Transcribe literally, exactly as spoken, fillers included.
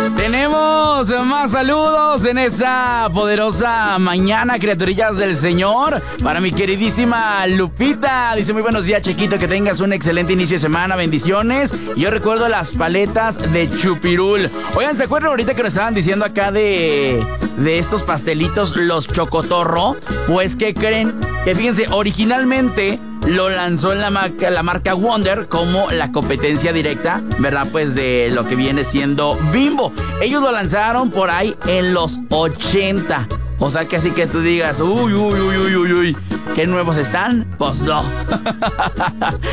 Tenemos más saludos en esta poderosa mañana, criaturillas del Señor. Para mi queridísima Lupita, dice: muy buenos días, Chequito, que tengas un excelente inicio de semana, bendiciones. Y yo recuerdo las paletas de Chupirul. Oigan, ¿se acuerdan ahorita que nos estaban diciendo acá de, de estos pastelitos, los Chocotorro? Pues, ¿qué creen? Que fíjense, originalmente lo lanzó en la marca, la marca Wonder como la competencia directa, ¿verdad? Pues de lo que viene siendo Bimbo. Ellos lo lanzaron por ahí en los ochenta. O sea que así que tú digas, uy, uy, uy, uy, uy, uy, ¿qué nuevos están? Pues no.